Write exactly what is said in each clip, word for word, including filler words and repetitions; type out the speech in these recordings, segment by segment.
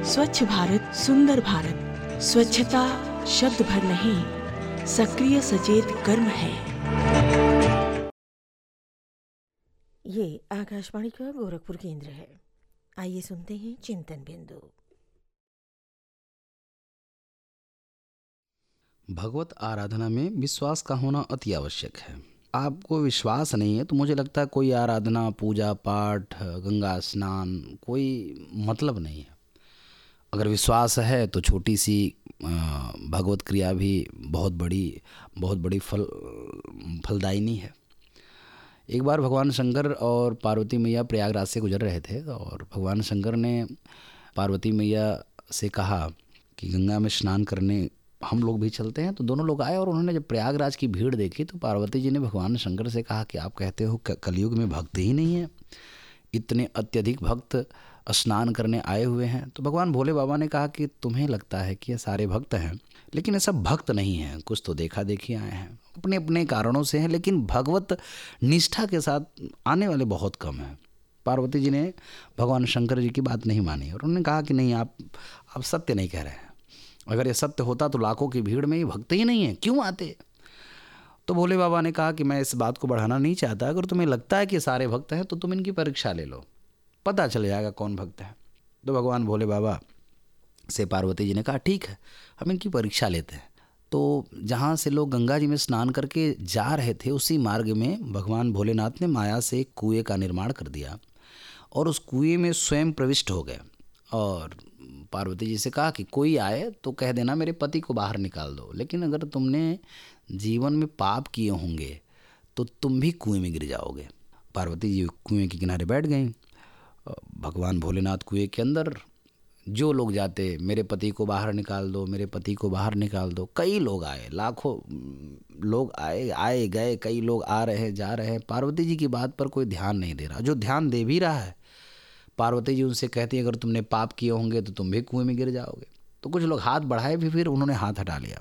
स्वच्छ भारत सुंदर भारत। स्वच्छता शब्द भर नहीं, सक्रिय सचेत कर्म है। ये आकाशवाणी का गोरखपुर केंद्र है। आइए सुनते हैं चिंतन बिंदु। भगवत आराधना में विश्वास का होना अति आवश्यक है। आपको विश्वास नहीं है तो मुझे लगता है कोई आराधना, पूजा पाठ, गंगा स्नान कोई मतलब नहीं है। अगर विश्वास है तो छोटी सी भगवत क्रिया भी बहुत बड़ी बहुत बड़ी फल फलदायिनी है। एक बार भगवान शंकर और पार्वती मैया प्रयागराज से गुजर रहे थे और भगवान शंकर ने पार्वती मैया से कहा कि गंगा में स्नान करने हम लोग भी चलते हैं। तो दोनों लोग आए और उन्होंने जब प्रयागराज की भीड़ देखी तो पार्वती जी ने भगवान शंकर से कहा कि आप कहते हो कलयुग में भक्त ही नहीं है, इतने अत्यधिक भक्त स्नान करने आए हुए हैं। तो भगवान भोले बाबा ने कहा कि तुम्हें लगता है कि ये सारे भक्त हैं, लेकिन ये सब भक्त नहीं हैं, कुछ तो देखा देखी आए हैं, अपने अपने कारणों से हैं, लेकिन भगवत निष्ठा के साथ आने वाले बहुत कम हैं। पार्वती जी ने भगवान शंकर जी की बात नहीं मानी और उन्होंने कहा कि नहीं, आप आप सत्य नहीं कह रहे हैं। अगर ये सत्य होता तो लाखों की भीड़ में ये भक्त ही नहीं है, क्यों आते? तो भोले बाबा ने कहा कि मैं इस बात को बढ़ाना नहीं चाहता। अगर तुम्हें लगता है कि सारे भक्त हैं तो तुम इनकी परीक्षा ले लो, पता चल जाएगा कौन भक्त है। तो भगवान भोले बाबा से पार्वती जी ने कहा ठीक है, हम इनकी परीक्षा लेते हैं। तो जहाँ से लोग गंगा जी में स्नान करके जा रहे थे उसी मार्ग में भगवान भोलेनाथ ने माया से एक कुएं का निर्माण कर दिया और उस कुएं में स्वयं प्रविष्ट हो गए और पार्वती जी से कहा कि कोई आए तो कह देना मेरे पति को बाहर निकाल दो, लेकिन अगर तुमने जीवन में पाप किए होंगे तो तुम भी कुएं में गिर जाओगे। पार्वती जी कुएं के किनारे बैठ गईं। भगवान भोलेनाथ कुएं के अंदर जो लोग जाते, मेरे पति को बाहर निकाल दो, मेरे पति को बाहर निकाल दो। कई लोग आए, लाखों लोग आए आए गए, कई लोग आ रहे हैं जा रहे हैं। पार्वती जी की बात पर कोई ध्यान नहीं दे रहा। जो ध्यान दे भी रहा है, पार्वती जी उनसे कहती है अगर तुमने पाप किए होंगे तो तुम भी कुएं में गिर जाओगे। तो कुछ लोग हाथ बढ़ाए भी, फिर उन्होंने हाथ हटा लिया।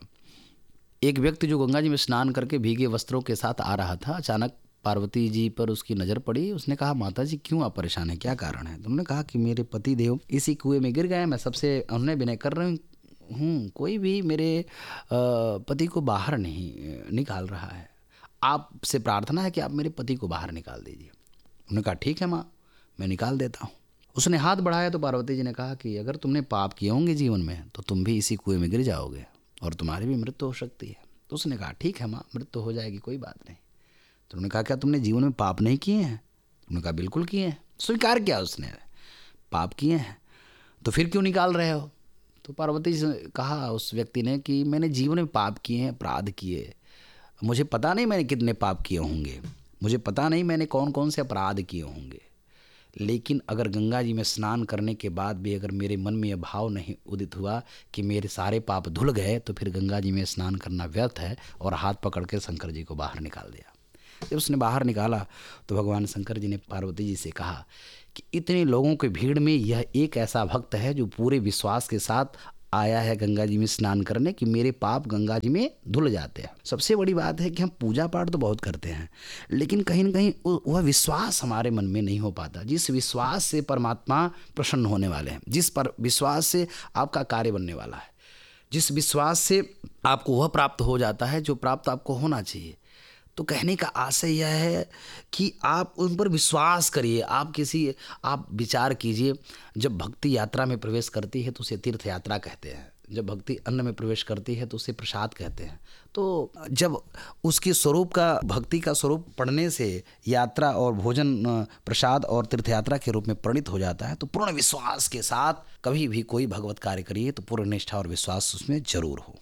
एक व्यक्ति जो गंगा जी में स्नान करके भीगे वस्त्रों के साथ आ रहा था, अचानक पार्वती जी पर उसकी नज़र पड़ी। उसने कहा माता जी क्यों आप परेशान हैं, क्या कारण है? तो उन्होंने कहा कि मेरे पति देव इसी कुएं में गिर गए, मैं सबसे उन्हें विनय कर रही हूँ, कोई भी मेरे पति को बाहर नहीं निकाल रहा है, आपसे प्रार्थना है कि आप मेरे पति को बाहर निकाल दीजिए। उन्होंने कहा ठीक है माँ, मैं निकाल देता हूँ। उसने हाथ बढ़ाया तो पार्वती जी ने कहा कि अगर तुमने पाप किए होंगे जीवन में तो तुम भी इसी कुएं में गिर जाओगे और तुम्हारी भी मृत्यु हो सकती है। तो उसने कहा ठीक है माँ, मृत्यु हो जाएगी, कोई बात नहीं। तो उन्होंने कहा क्या तुमने जीवन में पाप नहीं किए हैं? उन्होंने कहा बिल्कुल किए हैं। स्वीकार किया उसने, पाप किए हैं, तो फिर क्यों निकाल रहे हो? तो पार्वती जी ने कहा उस व्यक्ति ने कि मैंने जीवन में पाप किए हैं, अपराध किए, मुझे पता नहीं मैंने कितने पाप किए होंगे, मुझे पता नहीं मैंने कौन कौन से अपराध किए होंगे, लेकिन अगर गंगा जी में स्नान करने के बाद भी अगर मेरे मन में यह भाव नहीं उदित हुआ कि मेरे सारे पाप धुल गए तो फिर गंगा जी में स्नान करना व्यर्थ है। और हाथ पकड़ के शंकर जी को बाहर निकाल दिया। जब उसने बाहर निकाला तो भगवान शंकर जी ने पार्वती जी से कहा कि इतने लोगों की भीड़ में यह एक ऐसा भक्त है जो पूरे विश्वास के साथ आया है गंगा जी में स्नान करने कि मेरे पाप गंगा जी में धुल जाते हैं। सबसे बड़ी बात है कि हम पूजा पाठ तो बहुत करते हैं, लेकिन कहीं ना कहीं वह विश्वास हमारे मन में नहीं हो पाता, जिस विश्वास से परमात्मा प्रसन्न होने वाले हैं, जिस पर विश्वास से आपका कार्य बनने वाला है, जिस विश्वास से आपको वह प्राप्त हो जाता है जो प्राप्त आपको होना चाहिए। तो कहने का आशय यह है कि आप उन पर विश्वास करिए। आप किसी आप विचार कीजिए, जब भक्ति यात्रा में प्रवेश करती है तो उसे तीर्थ यात्रा कहते हैं, जब भक्ति अन्न में प्रवेश करती है तो उसे प्रसाद कहते हैं। तो जब उसके स्वरूप का, भक्ति का स्वरूप पढ़ने से यात्रा और भोजन प्रसाद और तीर्थ यात्रा के रूप में परिणित हो जाता है, तो पूर्ण विश्वास के साथ कभी भी कोई भगवत कार्य करिए तो पूर्ण निष्ठा और विश्वास उसमें जरूर हो।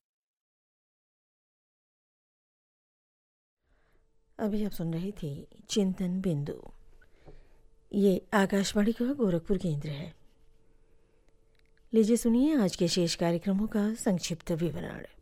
अभी आप सुन रही थी चिंतन बिंदु। ये आकाशवाणी का गोरखपुर केंद्र है। लीजिए सुनिए आज के शेष कार्यक्रमों का संक्षिप्त विवरण।